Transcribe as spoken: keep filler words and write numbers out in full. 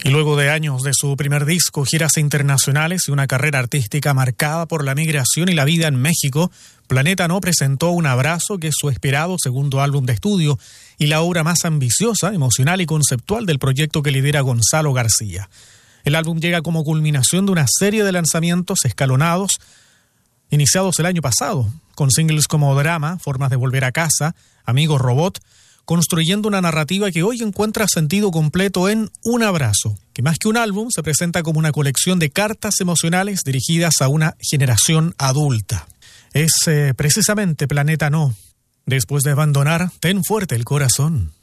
Y luego de años de su primer disco, giras internacionales y una carrera artística marcada por la migración y la vida en México, Planeta No presentó Un Abrazo, que es su esperado segundo álbum de estudio y la obra más ambiciosa, emocional y conceptual del proyecto que lidera Gonzalo García. El álbum llega como culminación de una serie de lanzamientos escalonados iniciados el año pasado, con singles como Drama, Formas de Volver a Casa, Amigo Robot, construyendo una narrativa que hoy encuentra sentido completo en Un Abrazo, que más que un álbum se presenta como una colección de cartas emocionales dirigidas a una generación adulta. Es eh, precisamente Planeta No. Después de abandonar, ten fuerte el corazón.